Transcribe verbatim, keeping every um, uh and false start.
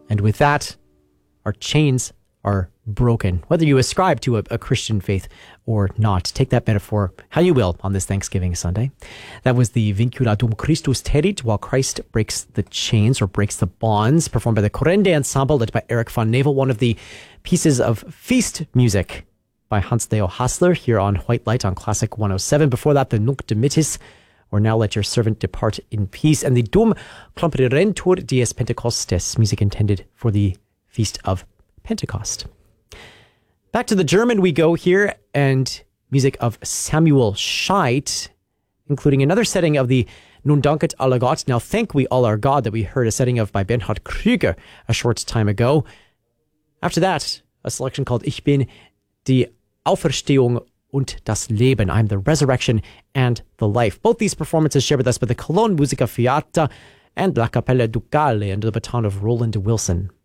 And with that, our chains are broken, whether you ascribe to a, a Christian faith or not. Take that metaphor how you will on this Thanksgiving Sunday. That was the Vincula dum Christus Terit, while Christ breaks the chains or breaks the bonds, performed by the Corrende Ensemble, led by Eric von Navel, one of the pieces of feast music by Hans-Leo Hassler here on White Light on Classic one oh seven. Before that, the Nunc Dimittis, or Now Let Your Servant Depart in Peace, and the Dum Comprerentur Dies Pentecostes, music intended for the Feast of Pentecost. Back to the German we go here, and music of Samuel Scheidt, including another setting of the Nun danket alle Gott, Now Thank We All Our God, that we heard a setting of by Bernhard Krüger a short time ago. After that, a selection called Ich bin die Auferstehung und das Leben. I'm the resurrection and the life. Both these performances shared with us by the Cologne Musica Fiata and La Capella Ducale under the baton of Roland Wilson.